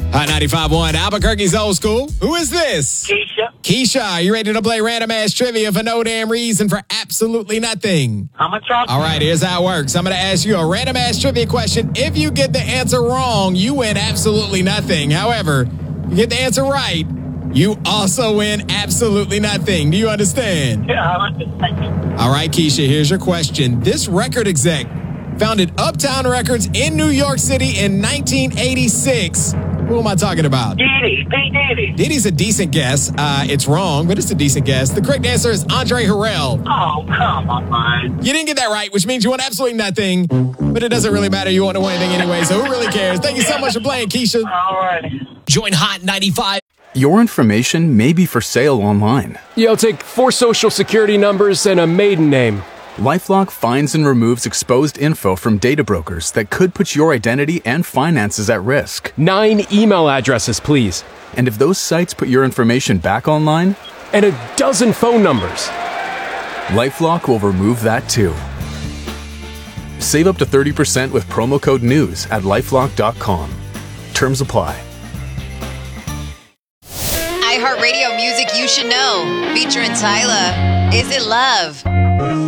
Hot 95.1, Albuquerque's old school. Who is this? Keisha. Keisha, are you ready to play random ass trivia for no damn reason for absolutely nothing? I'm going to try. All right, here's how it works. I'm going to ask you a random ass trivia question. If you get the answer wrong, you win absolutely nothing. However, you get the answer right, you also win absolutely nothing. Do you understand? Yeah, I understand. All right, Keisha, here's your question. This record exec founded Uptown Records in New York City in 1986. Who am I talking about? Diddy. P. Diddy. Diddy's a decent guess. It's wrong, but it's a decent guess. The correct answer is Andre Harrell. Oh, come on, man. You didn't get that right, which means you won absolutely nothing. But it doesn't really matter. You won't win anything anyway, so who really cares? Thank you so much for playing, Keisha. All right. Join Hot 95. Your information may be for sale online. Yo, take 4 social security numbers and a maiden name. LifeLock finds and removes exposed info from data brokers that could put your identity and finances at risk. 9 email addresses, please. And if those sites put your information back online, And a dozen phone numbers. LifeLock will remove that too. Save up to 30% with promo code NEWS at LifeLock.com. Terms apply. iHeartRadio music you should know. Featuring Tyla. Is It Love?